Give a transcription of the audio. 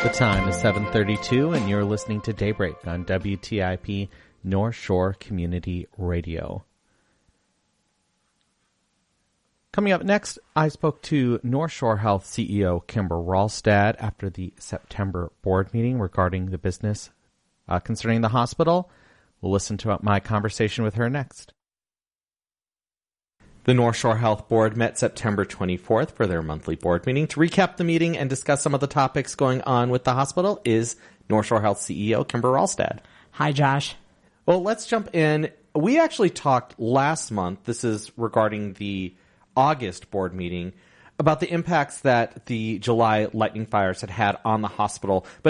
The time is 7:32, and you're listening to Daybreak on WTIP North Shore Community Radio. Coming up next, I spoke to North Shore Health CEO Kimber Ralstad after the September board meeting regarding the business concerning the hospital. We'll listen to my conversation with her next. The North Shore Health Board met September 24th for their monthly board meeting. To recap the meeting and discuss some of the topics going on with the hospital is North Shore Health CEO Kimber Ralstad. Hi, Josh. Well, let's jump in. We actually talked last month, this is regarding the August board meeting, about the impacts that the July lightning fires had on the hospital. But